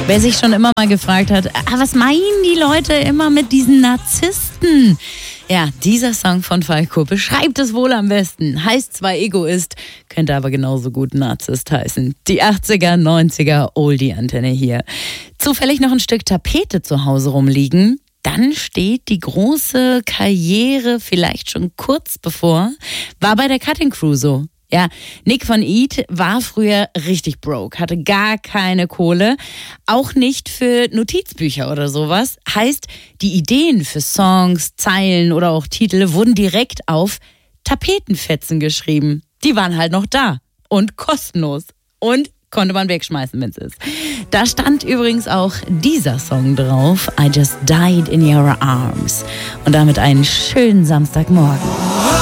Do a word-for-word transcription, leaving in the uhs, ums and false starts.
Wer sich schon immer mal gefragt hat, ah, was meinen die Leute immer mit diesen Narzissten? Ja, dieser Song von Falco beschreibt es wohl am besten. Heißt zwar Egoist, könnte aber genauso gut Narzisst heißen. Die achtziger, neunziger Oldie-Antenne hier. Zufällig noch ein Stück Tapete zu Hause rumliegen? Dann steht die große Karriere vielleicht schon kurz bevor. War bei der Cutting Crew so. Ja, Nick von Eat war früher richtig broke, hatte gar keine Kohle, auch nicht für Notizbücher oder sowas. Heißt, die Ideen für Songs, Zeilen oder auch Titel wurden direkt auf Tapetenfetzen geschrieben. Die waren halt noch da und kostenlos und konnte man wegschmeißen, wenn es ist. Da stand übrigens auch dieser Song drauf, I Just Died in Your Arms. Und damit einen schönen Samstagmorgen.